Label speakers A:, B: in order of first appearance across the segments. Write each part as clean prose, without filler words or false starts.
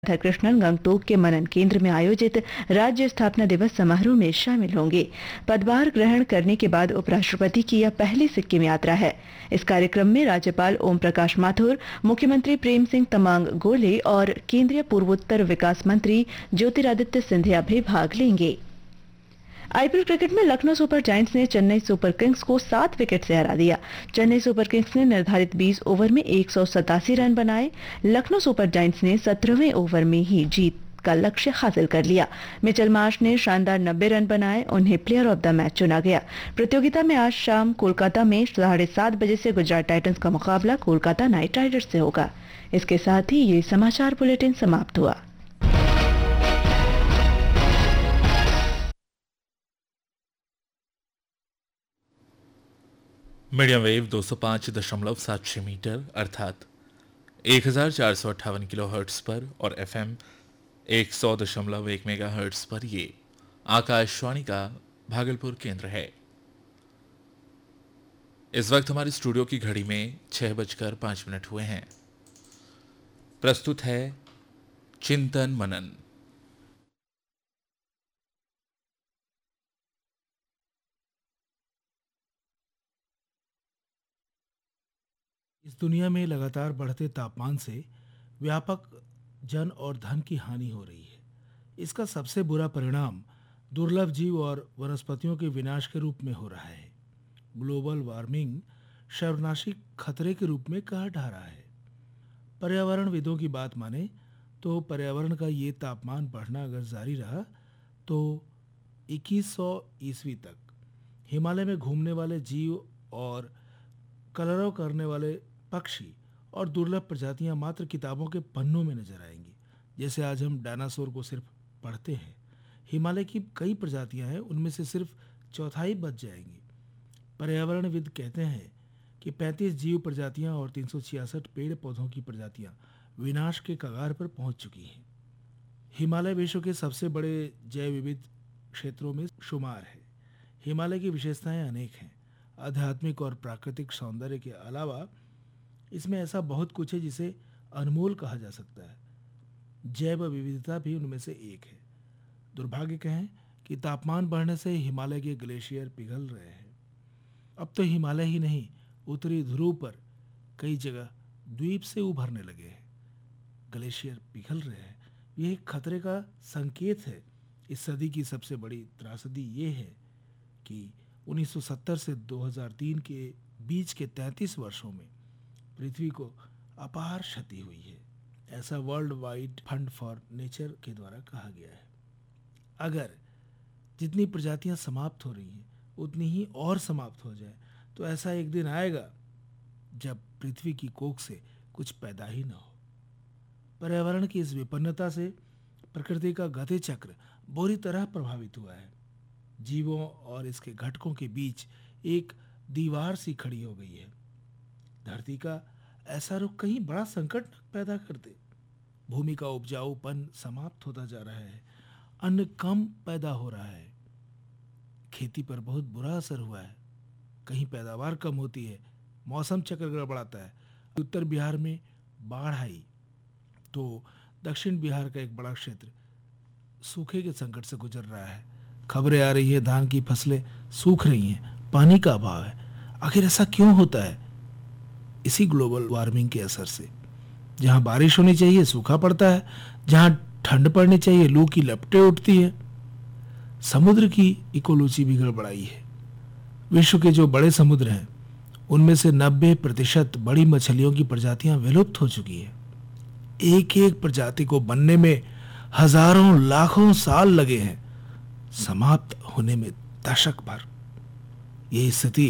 A: राधाकृष्णन गंगटोक के मनन केंद्र में आयोजित राज्य स्थापना दिवस समारोह में शामिल होंगे। पदभार ग्रहण करने के बाद उपराष्ट्रपति की यह पहली सिक्किम यात्रा है। इस कार्यक्रम में राज्यपाल ओम प्रकाश माथुर, मुख्यमंत्री प्रेम सिंह तमांग गोले और केंद्रीय पूर्वोत्तर विकास मंत्री ज्योतिरादित्य सिंधिया भी भाग लेंगे। आईपीएल क्रिकेट में लखनऊ सुपर जायंट्स ने चेन्नई सुपर किंग्स को 7 विकेट से हरा दिया। चेन्नई सुपर किंग्स ने निर्धारित 20 ओवर में 187 रन बनाए। लखनऊ सुपर जायंट्स ने 17वें ओवर में ही जीत का लक्ष्य हासिल कर लिया। मिचेल मार्श ने शानदार 90 रन बनाए, उन्हें प्लेयर ऑफ द मैच चुना गया। प्रतियोगिता में आज शाम कोलकाता में 7:30 बजे से गुजरात टाइटंस का मुकाबला कोलकाता नाइट राइडर्स से होगा। इसके साथ ही ये समाचार बुलेटिन समाप्त हुआ।
B: मीडियम वेव 205.76 मीटर अर्थात 1458 किलोहर्ट्ज पर और एफएम 100.1 मेगाहर्ट्ज पर ये आकाशवाणी का भागलपुर केंद्र है। इस वक्त हमारी स्टूडियो की घड़ी में 6:05 हुए हैं। प्रस्तुत है चिंतन मनन।
C: इस दुनिया में लगातार बढ़ते तापमान से व्यापक जन और धन की हानि हो रही है। इसका सबसे बुरा परिणाम दुर्लभ जीव और वनस्पतियों के विनाश के रूप में हो रहा है। ग्लोबल वार्मिंग सर्वनाशी खतरे के रूप में कहा जा रहा है। पर्यावरणविदों की बात माने तो पर्यावरण का ये तापमान बढ़ना अगर जारी रहा तो 2100 ईस्वी तक हिमालय में घूमने वाले जीव और कलरव करने वाले पक्षी और दुर्लभ प्रजातियां मात्र किताबों के पन्नों में नजर आएंगी। जैसे आज हम डायनासोर को सिर्फ पढ़ते हैं, हिमालय की कई प्रजातियां हैं, उनमें से सिर्फ चौथाई बच जाएंगी। पर्यावरणविद कहते हैं कि 35 जीव प्रजातियां और 366 पेड़ पौधों की प्रजातियां विनाश के कगार पर पहुंच चुकी हैं। हिमालय विश्व के सबसे बड़े जैव विविध क्षेत्रों में शुमार है। हिमालय की विशेषताएं अनेक हैं। आध्यात्मिक और प्राकृतिक सौंदर्य के अलावा इसमें ऐसा बहुत कुछ है जिसे अनमोल कहा जा सकता है। जैव विविधता भी उनमें से एक है। दुर्भाग्य कहें कि तापमान बढ़ने से हिमालय के ग्लेशियर पिघल रहे हैं। अब तो हिमालय ही नहीं, उत्तरी ध्रुव पर कई जगह द्वीप से उभरने लगे हैं। ग्लेशियर पिघल रहे हैं। यह एक खतरे का संकेत है। इस सदी की सबसे बड़ी त्रासदी ये है कि 1970 से 2003 के बीच के 33 वर्षों में पृथ्वी को अपार क्षति हुई है। ऐसा world wide fund for nature के द्वारा कहा गया है। अगर जितनी प्रजातियां समाप्त हो रही हैं उतनी ही और समाप्त हो जाए तो ऐसा एक दिन आएगा जब पृथ्वी की कोख से कुछ पैदा ही न हो। पर्यावरण की इस विपन्नता से प्रकृति का गति चक्र बुरी तरह प्रभावित हुआ है। जीवों और इसके घटकों के बीच एक दीवार सी खड़ी हो गई है। धरती का ऐसा रुख कहीं बड़ा संकट पैदा कर दे। भूमि का उपजाऊपन समाप्त होता जा रहा है। अन्न कम पैदा हो रहा है। खेती पर बहुत बुरा असर हुआ है। कहीं पैदावार कम होती है, मौसम चक्र गड़बड़ाता है। उत्तर बिहार में बाढ़ आई तो दक्षिण बिहार का एक बड़ा क्षेत्र सूखे के संकट से गुजर रहा है। खबरें आ रही है धान की फसलें सूख रही हैं, पानी का अभाव है। आखिर ऐसा क्यों होता है? इसी ग्लोबल वार्मिंग के असर से। जहां बारिश होनी चाहिए सूखा पड़ता है, जहां ठंड पड़नी चाहिए लू की लपटें उठती है। समुद्र की इकोलॉजी भी गड़बड़ाई है। विश्व के जो बड़े समुद्र हैं उनमें से 90% बड़ी मछलियों की प्रजातियां विलुप्त हो चुकी है। एक एक प्रजाति को बनने में हजारों लाखों साल लगे हैं, समाप्त होने में दशक भर। ये स्थिति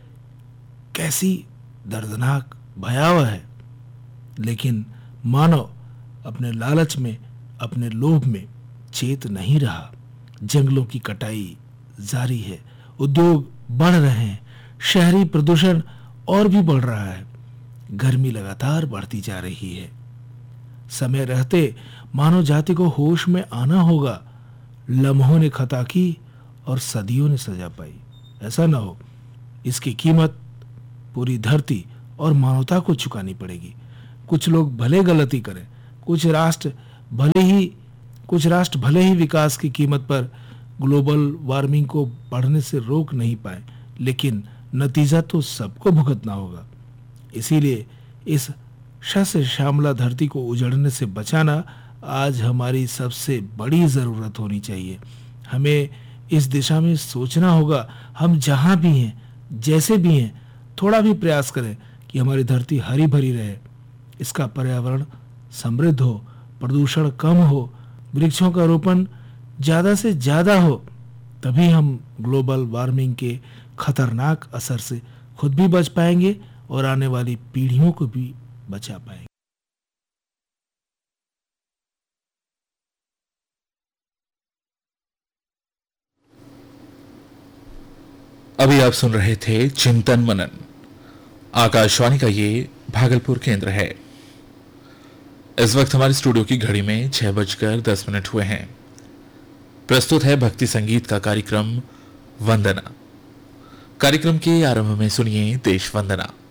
C: कैसी दर्दनाक भयावह है। लेकिन मानव अपने लालच में, अपने लोभ में चेत नहीं रहा। जंगलों की कटाई जारी है, उद्योग बढ़ रहे हैं, शहरी प्रदूषण और भी बढ़ रहा है, गर्मी लगातार बढ़ती जा रही है। समय रहते मानव जाति को होश में आना होगा। लम्हों ने खता की और सदियों ने सजा पाई। ऐसा ना हो इसकी कीमत पूरी धरती और मानवता को चुकानी पड़ेगी। कुछ लोग भले गलती करें, कुछ राष्ट्र कुछ राष्ट्र भले ही विकास की कीमत पर ग्लोबल वार्मिंग को बढ़ने से रोक नहीं पाए, लेकिन नतीजा तो सबको भुगतना होगा। इसीलिए इस शस्य श्यामला धरती को उजड़ने से बचाना आज हमारी सबसे बड़ी ज़रूरत होनी चाहिए। हमें इस दिशा में सोचना होगा। हम जहाँ भी हैं, जैसे भी हैं, थोड़ा भी प्रयास करें कि हमारी धरती हरी भरी रहे, इसका पर्यावरण समृद्ध हो, प्रदूषण कम हो, वृक्षों का रोपण ज़्यादा से ज़्यादा हो। तभी हम ग्लोबल वार्मिंग के खतरनाक असर से खुद भी बच पाएंगे और आने वाली पीढ़ियों को भी बचा पाएंगे।
B: अभी आप सुन रहे थे चिंतन मनन। आकाशवाणी का ये भागलपुर केंद्र है। इस वक्त हमारे स्टूडियो की घड़ी में 6:10 हुए हैं। प्रस्तुत है भक्ति संगीत का कार्यक्रम वंदना। कार्यक्रम के आरंभ में सुनिए देश वंदना।